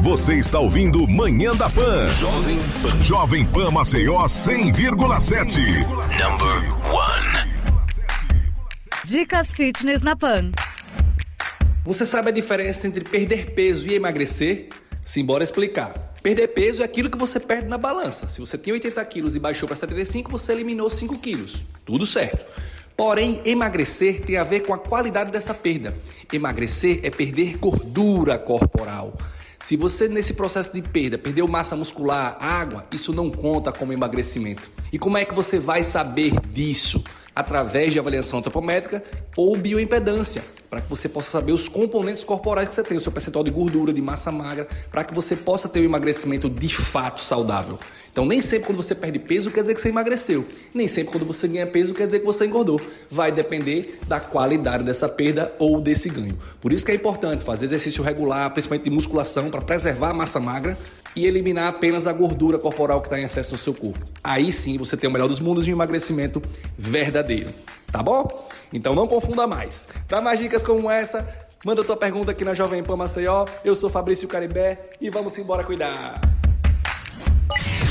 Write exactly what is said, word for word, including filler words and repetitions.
Você está ouvindo Manhã da Pan. Jovem Pan. Jovem Pan Maceió cem vírgula sete. Number one. Dicas fitness na Pan. Você sabe a diferença entre perder peso e emagrecer? Simbora explicar. Perder peso é aquilo que você perde na balança. Se você tinha oitenta quilos e baixou para setenta e cinco, você eliminou cinco quilos. Tudo certo. Porém, emagrecer tem a ver com a qualidade dessa perda. Emagrecer é perder gordura corporal. Se você, nesse processo de perda, perdeu massa muscular, água, isso não conta como emagrecimento. E como é que você vai saber disso? Através de avaliação antropométrica ou bioimpedância, para que você possa saber os componentes corporais que você tem, o seu percentual de gordura, de massa magra, para que você possa ter um emagrecimento de fato saudável. Então, nem sempre quando você perde peso quer dizer que você emagreceu. Nem sempre quando você ganha peso quer dizer que você engordou. Vai depender da qualidade dessa perda ou desse ganho. Por isso que é importante fazer exercício regular, principalmente de musculação, para preservar a massa magra e eliminar apenas a gordura corporal que está em excesso no seu corpo. Aí sim você tem o melhor dos mundos e um emagrecimento verdadeiro. Tá bom? Então não confunda mais. Para mais dicas como essa, manda tua pergunta aqui na Jovem Pan Maceió. Eu sou Fabrício Caribé e vamos embora cuidar.